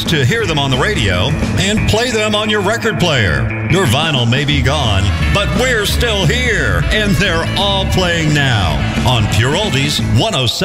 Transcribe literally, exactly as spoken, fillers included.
used to hear them on the radio and play them on your record player. Your vinyl may be gone, but we're still here, and they're all playing now on Pure Oldies one oh seven.